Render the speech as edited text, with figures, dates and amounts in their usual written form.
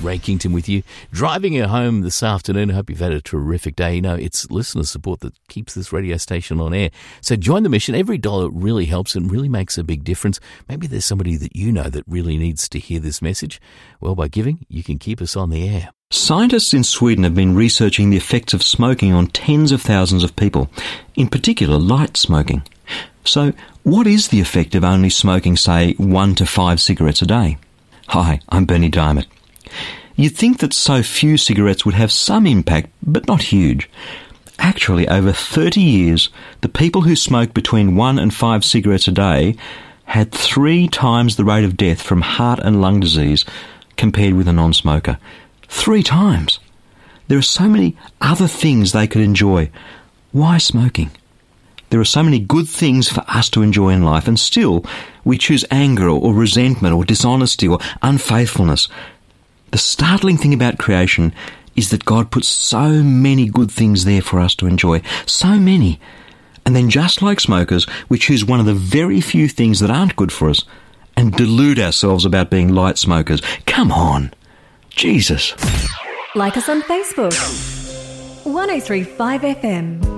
Ray Kington with you. Driving you home this afternoon. I hope you've had a terrific day. You know, it's listener support that keeps this radio station on air. So join the mission. Every dollar really helps and really makes a big difference. Maybe there's somebody that you know that really needs to hear this message. Well, by giving, you can keep us on the air. Scientists in Sweden have been researching the effects of smoking on tens of thousands of people, in particular light smoking. So, what is the effect of only smoking, say, 1 to 5 cigarettes a day? Hi, I'm Bernie Diamond. You'd think that so few cigarettes would have some impact, but not huge. Actually, over 30 years, the people who smoked between 1 and 5 cigarettes a day had 3 times the rate of death from heart and lung disease compared with a non-smoker. 3 times! There are so many other things they could enjoy. Why smoking? There are so many good things for us to enjoy in life, and still we choose anger or resentment or dishonesty or unfaithfulness. The startling thing about creation is that God puts so many good things there for us to enjoy. So many. And then just like smokers, we choose one of the very few things that aren't good for us and delude ourselves about being light smokers. Come on. Jesus. Like us on Facebook. 103.5 FM.